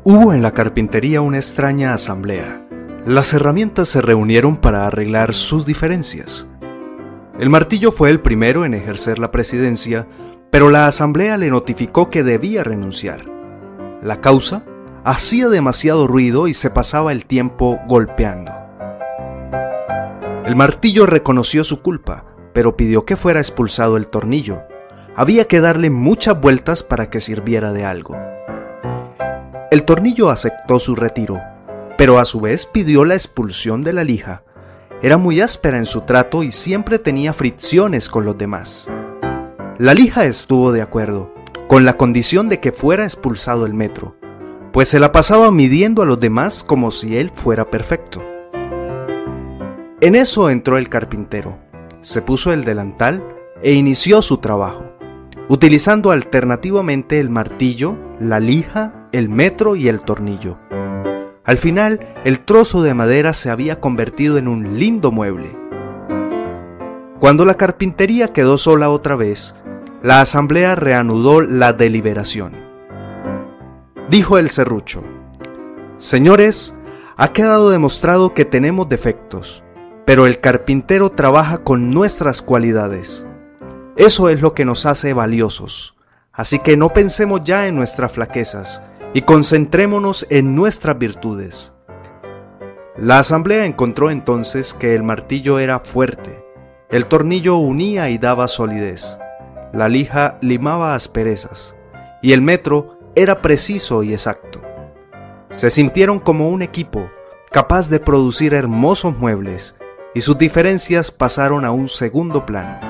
Hubo en la carpintería una extraña asamblea. Las herramientas se reunieron para arreglar sus diferencias. El martillo fue el primero en ejercer la presidencia, pero la asamblea le notificó que debía renunciar. La causa: hacía demasiado ruido y se pasaba el tiempo golpeando. El martillo reconoció su culpa, pero pidió que fuera expulsado el tornillo. Había que darle muchas vueltas para que sirviera de algo. El tornillo aceptó su retiro, pero a su vez pidió la expulsión de la lija. Era muy áspera en su trato y siempre tenía fricciones con los demás. La lija estuvo de acuerdo, con la condición de que fuera expulsado el metro, pues se la pasaba midiendo a los demás como si él fuera perfecto. En eso entró el carpintero, se puso el delantal e inició su trabajo, utilizando alternativamente el martillo, la lija, el metro y el tornillo. Al final, el trozo de madera se había convertido en un lindo mueble. Cuando la carpintería quedó sola otra vez, la asamblea reanudó la deliberación. Dijo el serrucho: «Señores, ha quedado demostrado que tenemos defectos, pero el carpintero trabaja con nuestras cualidades. Eso es lo que nos hace valiosos. Así que no pensemos ya en nuestras flaquezas y concentrémonos en nuestras virtudes». La asamblea encontró entonces que el martillo era fuerte, el tornillo unía y daba solidez, la lija limaba asperezas y el metro era preciso y exacto. Se sintieron como un equipo capaz de producir hermosos muebles y sus diferencias pasaron a un segundo plano.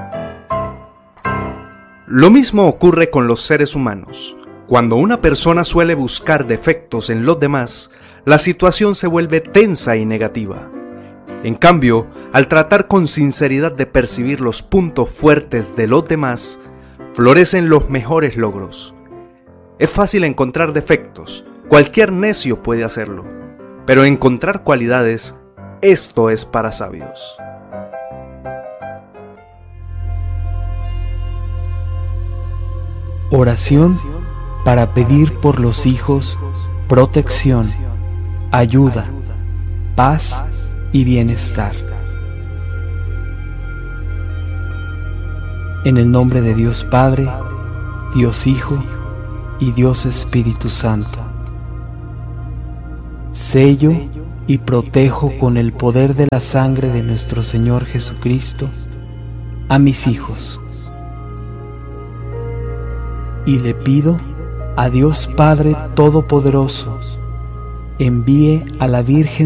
Lo mismo ocurre con los seres humanos. Cuando una persona suele buscar defectos en los demás, la situación se vuelve tensa y negativa. En cambio, al tratar con sinceridad de percibir los puntos fuertes de los demás, florecen los mejores logros. Es fácil encontrar defectos, cualquier necio puede hacerlo, pero encontrar cualidades, esto es para sabios. Oración para pedir por los hijos protección, ayuda, paz y bienestar. En el nombre de Dios Padre, Dios Hijo y Dios Espíritu Santo. Sello y protejo con el poder de la sangre de nuestro Señor Jesucristo a mis hijos. Y le pido a Dios Padre Todopoderoso, envíe a la Virgen